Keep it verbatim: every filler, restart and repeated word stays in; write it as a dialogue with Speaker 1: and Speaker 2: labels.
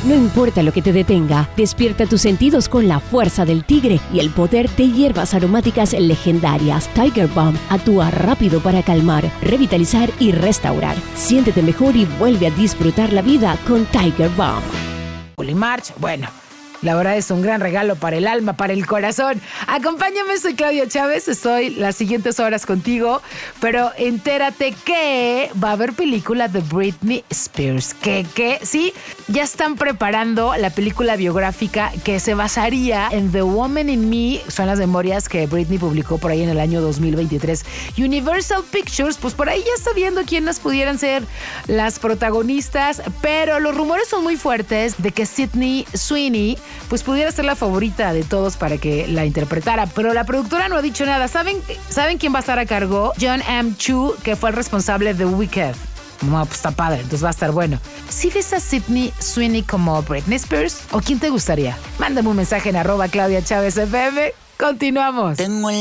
Speaker 1: No importa lo que te detenga, despierta tus sentidos con la fuerza del tigre y el poder de hierbas aromáticas legendarias. Tiger Balm actúa rápido para calmar, revitalizar y restaurar. Siéntete mejor y vuelve a disfrutar la vida con Tiger Balm.
Speaker 2: March, bueno, la verdad es un gran regalo para el alma, para el corazón. Acompáñame, soy Claudia Chávez, estoy las siguientes horas contigo, pero entérate que va a haber película de Britney Spears. Que, que, sí, ya están preparando la película biográfica que se basaría en The Woman in Me, son las memorias que Britney publicó por ahí en el año dos mil veintitrés. Universal Pictures, pues por ahí ya está viendo quiénes pudieran ser las protagonistas, pero los rumores son muy fuertes de que Sydney Sweeney pues pudiera ser la favorita de todos para que la interpretara, pero la productora no ha dicho nada. ¿Saben, ¿saben quién va a estar a cargo? John M. Chu, que fue el responsable de Wicked. No, pues está padre, entonces va a estar bueno. ¿Sí ves a Sydney Sweeney como Britney Spears? ¿O quién te gustaría? Mándame un mensaje en arroba Claudia Chávez F M. Continuamos.
Speaker 3: Tengo el